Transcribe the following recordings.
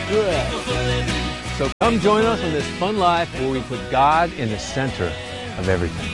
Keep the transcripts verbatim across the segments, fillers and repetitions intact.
good. So come join us on this fun life where we put God in the center of everything.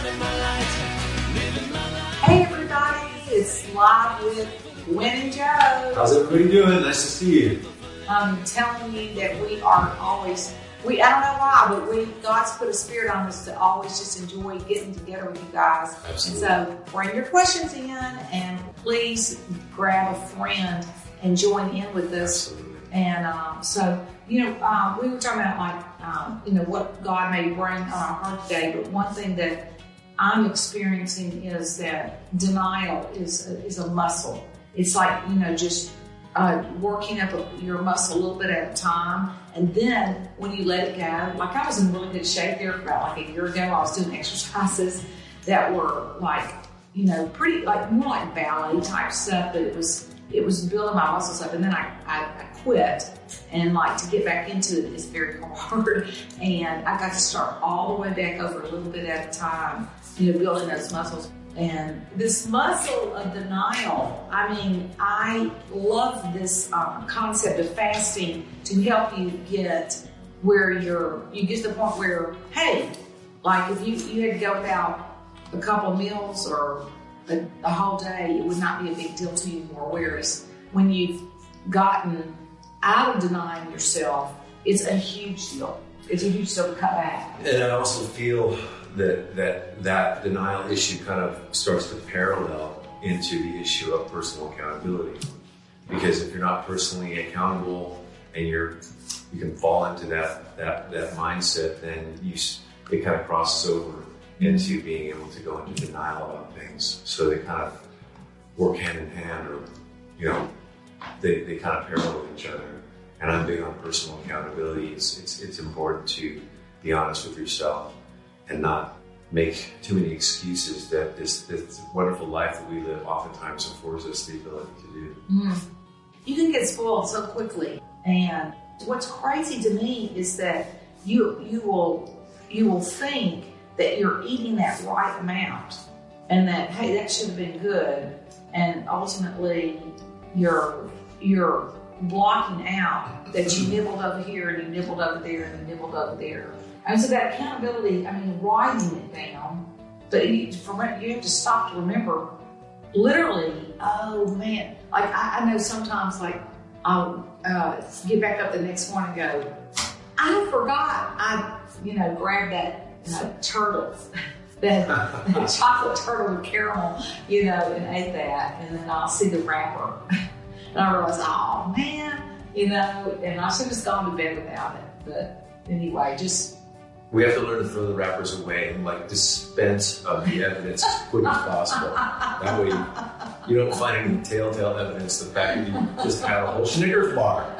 Hey everybody, it's Live with Gwen and Joe. How's everybody doing? Nice to see you. I'm telling you that we are always, we I don't know why, but we God's put a spirit on us to always just enjoy getting together with you guys. Absolutely. And so bring your questions in and please grab a friend and join in with us. Absolutely. And um, so, you know, um, we were talking about like, um, you know, what God may bring on our heart today, but one thing that I'm experiencing is that denial is a, is a muscle. It's like, you know, just uh, working up a, your muscle a little bit at a time. And then when you let it go, like I was in really good shape there for about like a year ago. I was doing exercises that were like, you know, pretty, like more like ballet type stuff, but it was, it was building my muscles up. And then I, I, I quit, and like to get back into it is very hard. And I got to start all the way back over a little bit at a time, you know, building those muscles. And this muscle of denial, I mean, I love this um, concept of fasting to help you get where you're, you get to the point where, hey, like if you, you had to go without a couple of meals or a, a whole day, it would not be a big deal to you anymore. Whereas when you've gotten out of denying yourself, it's a huge deal. It's a huge deal to cut back. And I also feel that that that denial issue kind of starts to parallel into the issue of personal accountability. Because if you're not personally accountable and you're you can fall into that that that mindset, then you it kind of crosses over into being able to go into denial about things. So they kind of work hand in hand, or you know, they, they kind of parallel each other. And I'm big on personal accountability. It's, it's, it's important to be honest with yourself and not make too many excuses that this, this wonderful life that we live oftentimes affords us the ability to do. Mm. You can get spoiled so quickly. And what's crazy to me is that you, you will, you will think that you're eating that right amount and that, hey, that should have been good. And ultimately you're, you're blocking out that you nibbled over here and you nibbled over there and you nibbled over there. And so that accountability, I mean, writing it down, but you, you have to stop to remember, literally, oh man, like I, I know sometimes like I'll uh, get back up the next morning and go, I forgot I, you know, grabbed that uh, turtle, that, that chocolate turtle with caramel, you know, and ate that, and then I'll see the wrapper. And I realized, oh man, you know, and I should have just gone to bed without it. But anyway, just. We have to learn to throw the wrappers away and like dispense of the evidence as quick as possible. That way you don't find any telltale evidence the fact that you just had a whole Snickers bar.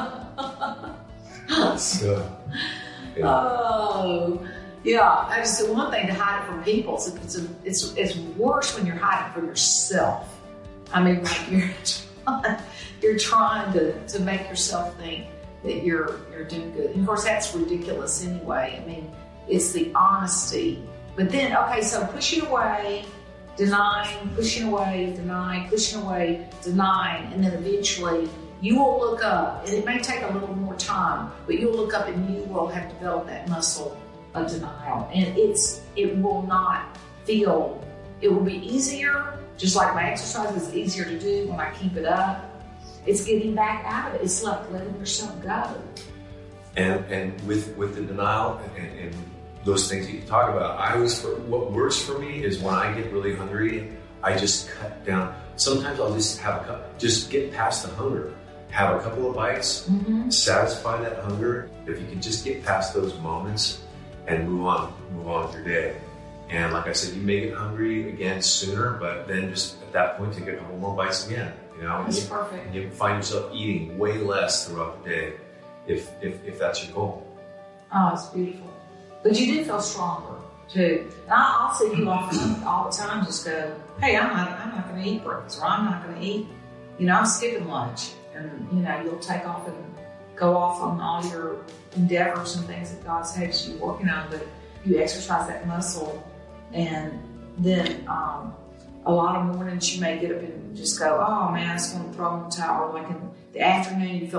So, yeah. Oh, yeah. I just one thing to hide it from people. It's it's, a, it's it's worse when you're hiding it from yourself. I mean, like you're. You're trying to, to make yourself think that you're you're doing good. And of course, that's ridiculous anyway. I mean, it's the honesty. But then, okay, so pushing away, denying, pushing away, denying, pushing away, denying, and then eventually you will look up, and it may take a little more time, but you'll look up and you will have developed that muscle of denial. And it's it will not feel, it will be easier. Just like my exercise is easier to do when I keep it up. It's getting back out of it. It's like letting yourself go. And and with with the denial and, and those things that you talk about, I always, for, what works for me is when I get really hungry, I just cut down. Sometimes I'll just have a cup, just get past the hunger. Have a couple of bites, mm-hmm. satisfy that hunger. If you can just get past those moments and move on, move on with your day. And like I said, you may get hungry again sooner, but then just at that point, take a couple more bites again. You know, that's and you, perfect. And you find yourself eating way less throughout the day, if if if that's your goal. Oh, it's beautiful. But you do feel stronger too. And I'll see you often all the time. Just go, hey, I'm not, I'm not going to eat breakfast, or I'm not going to eat. You know, I'm skipping lunch, and you know, you'll take off and go off on all your endeavors and things that God's had you working on. But you exercise that muscle. And then um, a lot of mornings you may get up and just go, oh man, I just want to throw in the towel. Like in the afternoon, you feel like,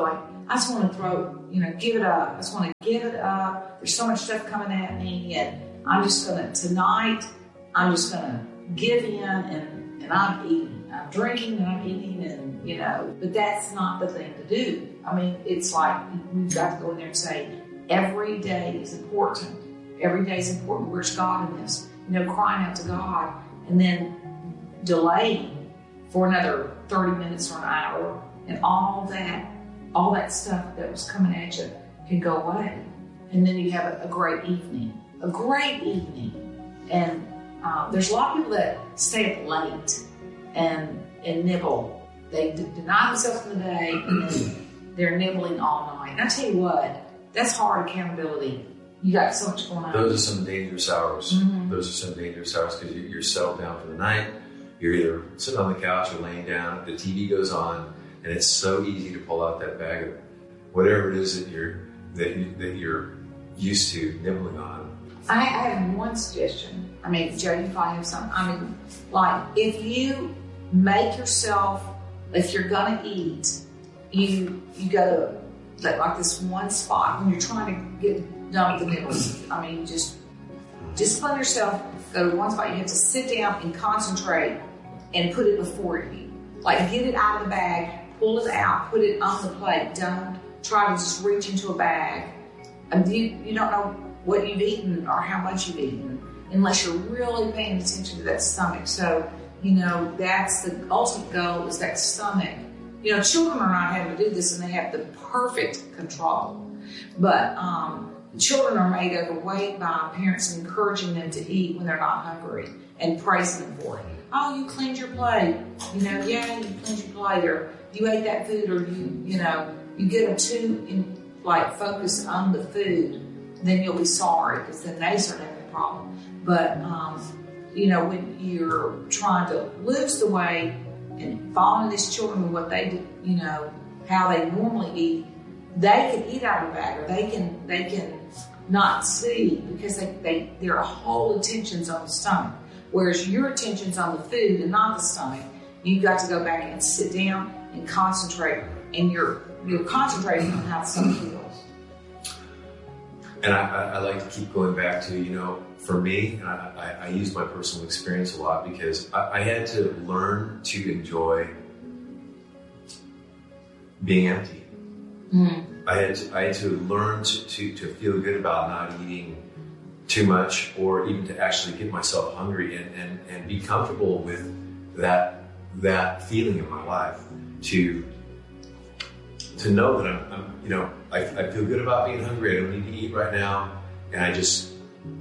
I just want to throw, you know, give it up. I just want to give it up. There's so much stuff coming at me, and I'm just going to, tonight, I'm just going to give in, and, and I'm eating. I'm drinking and I'm eating, and, you know, but that's not the thing to do. I mean, it's like we've got to go in there and say, every day is important. Every day is important. Where's God in this? You know, crying out to God, and then delaying for another thirty minutes or an hour, and all that, all that stuff that was coming at you can go away. And then you have a, a great evening, a great evening. And um, there's a lot of people that stay up late and, and nibble. They d- deny themselves for the day, and then they're nibbling all night. And I tell you what, that's hard accountability. You got so much going on. Those are some dangerous hours. Mm-hmm. Those are some dangerous hours because you're settled down for the night. You're either sitting on the couch or laying down. The T V goes on, and it's so easy to pull out that bag of whatever it is that you're that, you, that you're used to nibbling on. I, I have one suggestion. I mean, Joe, you probably have something. I mean, like if you make yourself, if you're gonna eat, you you go to like, like this one spot when you're trying to get done with the nibbles. I mean, just discipline yourself. Go to one spot. You have to sit down and concentrate and put it before you. Like get it out of the bag, pull it out, put it on the plate. Don't try to just reach into a bag. And you you don't know what you've eaten or how much you've eaten unless you're really paying attention to that stomach. So, you know, that's the ultimate goal, is that stomach. You know, children are not having to do this, and they have the perfect control. But um, children are made overweight by parents encouraging them to eat when they're not hungry and praising them for it. Oh, you cleaned your plate. You know, yeah, you cleaned your plate, or you ate that food, or you, you know, you get them too in, like focused on the food, then you'll be sorry, because then they start having a problem. But um, you know, when you're trying to lose the weight and following these children with what they do, you know, how they normally eat, they can eat out of a bag, or they can they can not see, because they, they their whole attention's on the stomach. Whereas your attention's on the food and not the stomach. You've got to go back and sit down and concentrate, and you're you're concentrating on how the stomach feels. And I, I, I like to keep going back to, you know, for me, and I, I, I use my personal experience a lot, because I, I had to learn to enjoy being empty. Mm-hmm. I had to, I had to learn to, to, to feel good about not eating too much, or even to actually get myself hungry, and, and, and be comfortable with that that feeling in my life. To to know that I'm, I'm you know, I, I feel good about being hungry. I don't need to eat right now, and I just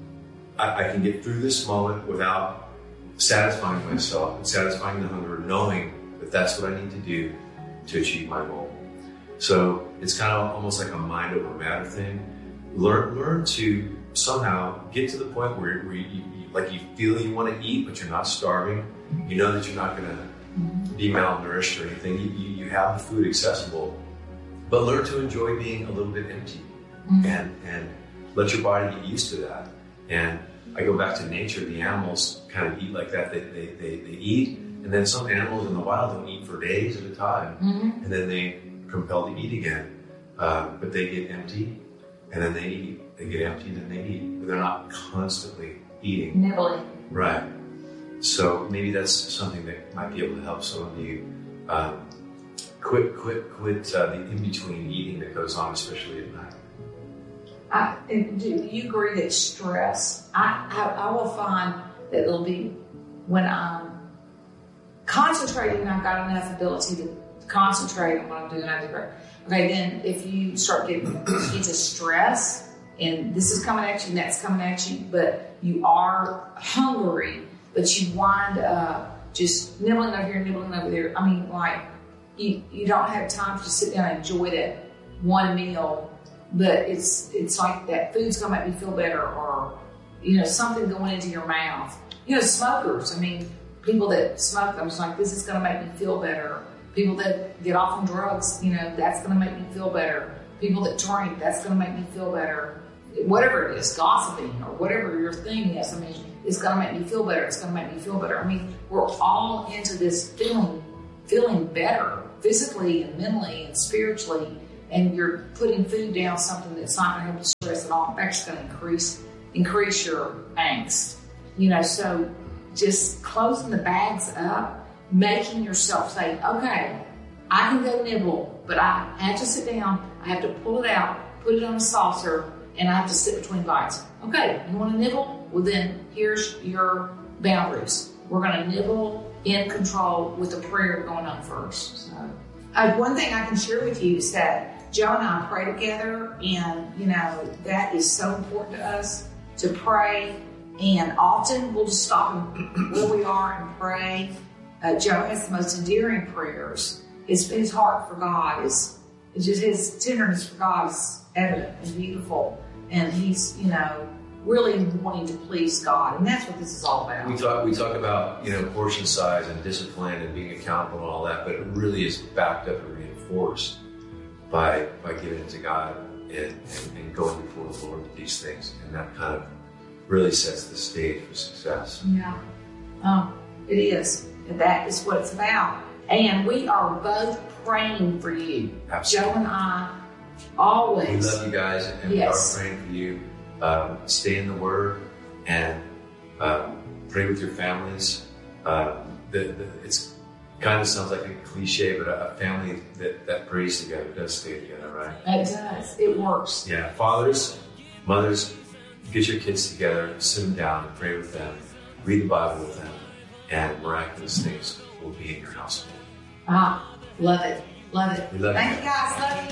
I, I can get through this moment without satisfying myself and satisfying the hunger, knowing that that's what I need to do to achieve my goal. So it's kind of almost like a mind over matter thing. Learn learn to somehow get to the point where, where you, you, like you feel you want to eat, but you're not starving. You know that you're not going to be malnourished or anything. You, you, you have the food accessible, but learn to enjoy being a little bit empty, mm-hmm. and and let your body get used to that. And I go back to nature. The animals kind of eat like that. They they they, they eat, and then some animals in the wild don't eat for days at a time, mm-hmm. and then they compelled to eat again. Uh, but they get empty, and then they eat. They get empty, and then they eat. But they're not constantly eating. Nibbling. Right. So maybe that's something that might be able to help some of you um, quit, quit, quit uh, the in-between eating that goes on, especially at night. I, do you agree that stress, I, I, I will find that it'll be when I'm concentrating, I've got enough ability to concentrate on what I'm doing. I do great. Okay, then if you start getting into stress, and this is coming at you and that's coming at you, but you are hungry, but you wind up just nibbling over here, nibbling over there. I mean, like, you, you don't have time to sit down and enjoy that one meal, but it's it's like that food's gonna make me feel better, or, you know, something going into your mouth. You know, smokers, I mean, people that smoke, I'm just like, this is gonna make me feel better. People that get off on drugs, you know, that's gonna make me feel better. People that drink, that's gonna make me feel better. Whatever it is, gossiping or whatever your thing is, I mean, it's gonna make me feel better. It's gonna make me feel better. I mean, we're all into this feeling, feeling better physically and mentally and spiritually. and you're putting food down, something that's not going to help you stress at all. In fact, it's going to increase increase your angst. You know, so just closing the bags up, making yourself say, okay, I can go nibble, but I have to sit down, I have to pull it out, put it on a saucer, and I have to sit between bites. Okay, you want to nibble? Well, then here's your boundaries. We're going to nibble in control with a prayer going on first. So, uh, one thing I can share with you is that Joe and I pray together, and you know that is so important to us to pray. And often we'll just stop where we are and pray. Uh, Joe has the most endearing prayers. His, his heart for God is, it's just his tenderness for God is evident and beautiful. And he's, you know, really wanting to please God. And that's what this is all about. We talk, we talk about, you know, portion size and discipline and being accountable and all that, but it really is backed up and reinforced by, by giving it to God and, and, and going before the Lord with these things. And that kind of really sets the stage for success. Yeah, um, it is. And that is what it's about. And we are both praying for you. Absolutely. Joe and I always. We love you guys, and yes. we are praying for you. Um, stay in the Word and um, pray with your families. Uh, the, the, it's kind of sounds like a cliche, but a, a family that, that prays together does stay together, right? It does. It works. Yeah. Fathers, mothers, get your kids together, sit them down, and pray with them, read the Bible with them, and miraculous things will be in your household. Ah, love it. Love it. We love Thank you. you guys. Love you.